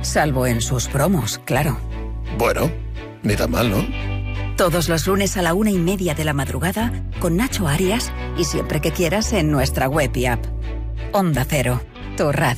Salvo en sus promos, claro. Bueno, ni tan mal, ¿no? Todos los lunes a la 1:30 de la madrugada con Nacho Arias y siempre que quieras en nuestra web y app. Onda Cero, tu radio.